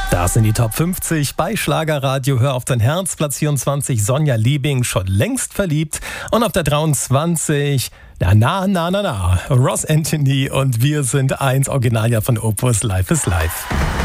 Das sind die Top 50 bei Schlagerradio. Hör auf dein Herz. Platz 24 Sonja Liebing, schon längst verliebt. Und auf der 23 Ross Anthony und Wir sind eins, Originaljahr von Opus, Life is Life.